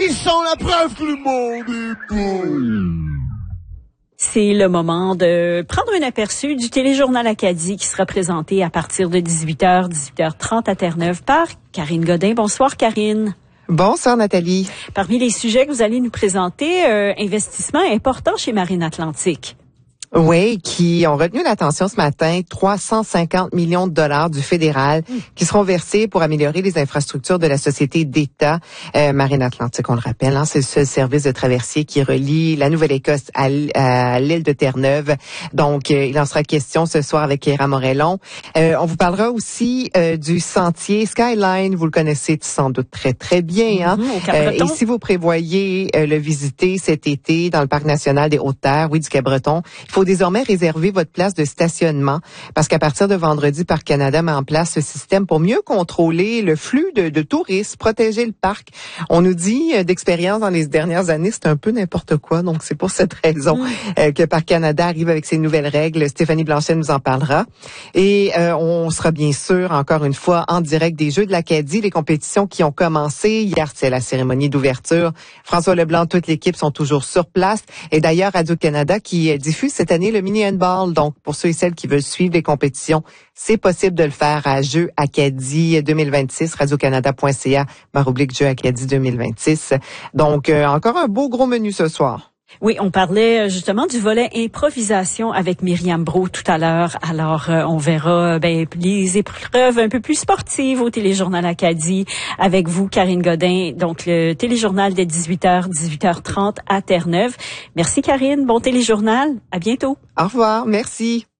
Ils sont la preuve que le monde est beau. C'est le moment de prendre un aperçu du téléjournal Acadie qui sera présenté à partir de 18h, 18h30 à Terre-Neuve par Karine Godin. Bonsoir Karine. Bonsoir Nathalie. Parmi les sujets que vous allez nous présenter, investissement important chez Marine Atlantique. Oui, qui ont retenu l'attention ce matin, 350 millions de dollars du fédéral qui seront versés pour améliorer les infrastructures de la société d'État. Marine Atlantique, on le rappelle, hein, c'est ce service de traversier qui relie la Nouvelle-Écosse à l'île de Terre-Neuve. Donc, il en sera question ce soir avec Kéra Morellon. On vous parlera aussi du sentier Skyline. Vous le connaissez sans doute très, très bien. Hein? Et si vous prévoyez le visiter cet été dans le Parc national des Hautes-Terres, oui, du Cap-Breton, il faut désormais réserver votre place de stationnement parce qu'à partir de vendredi, Parc Canada met en place ce système pour mieux contrôler le flux de touristes, protéger le parc. On nous dit d'expérience dans les dernières années, c'est un peu n'importe quoi. Donc, c'est pour cette raison que Parc Canada arrive avec ses nouvelles règles. Stéphanie Blanchet nous en parlera. Et on sera bien sûr, encore une fois, en direct des Jeux de l'Acadie, les compétitions qui ont commencé. Hier, c'est la cérémonie d'ouverture. François Leblanc, toute l'équipe sont toujours sur place. Et d'ailleurs, Radio-Canada qui diffuse cette année le mini handball. Donc, pour ceux et celles qui veulent suivre les compétitions, c'est possible de le faire à Jeux Acadie 2026, radiocanada.ca/Jeux Acadie 2026. Donc, encore un beau gros menu ce soir. Oui, on parlait justement du volet improvisation avec Myriam Brault tout à l'heure. Alors, on verra les épreuves un peu plus sportives au téléjournal Acadie avec vous, Karine Godin. Donc, le téléjournal dès 18h, 18h30 à Terre-Neuve. Merci, Karine. Bon téléjournal. À bientôt. Au revoir. Merci.